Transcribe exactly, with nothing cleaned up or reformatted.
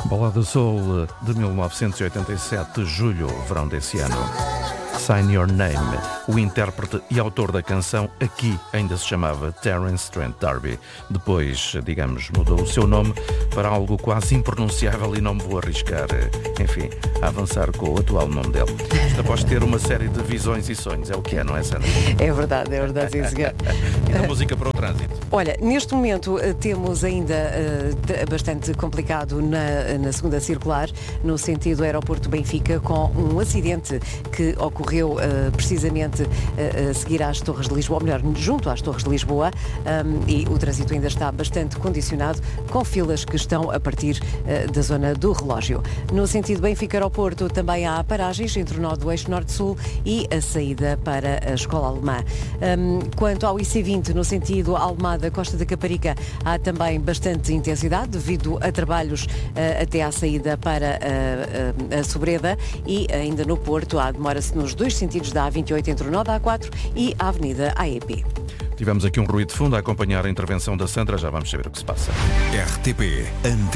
Balada Soul de mil novecentos e oitenta e sete, julho, verão desse ano. Sign Your Name. O intérprete e autor da canção aqui ainda se chamava Terence Trent D'Arby. Depois, digamos, mudou o seu nome para algo quase impronunciável e não me vou arriscar, enfim, a avançar com o atual nome dele. Após ter uma série de visões e sonhos, é o que é, não é, Sandra? É verdade, é verdade, sim, senhor. E da música para o trânsito? Olha, neste momento temos ainda uh, bastante complicado na, na segunda circular, no sentido aeroporto Benfica, com um acidente que ocorreu uh, precisamente uh, a seguir às Torres de Lisboa, ou melhor, junto às Torres de Lisboa, um, e o trânsito ainda está bastante condicionado, com filas que estão a partir uh, da zona do relógio. No sentido Benfica-Aeroporto também há paragens entre o nó do eixo norte-sul e a saída para a Escola Alemã. Um, quanto ao I C vinte, no sentido Almada, Costa da Caparica, há também bastante intensidade devido a trabalhos uh, até à saída para uh, uh, a Sobreda, e ainda no Porto há demora-se nos dois sentidos da A vinte e oito entre o nó da A quatro e a Avenida A E P. Tivemos aqui um ruído de fundo a acompanhar a intervenção da Sandra, já vamos saber o que se passa. R T P Antena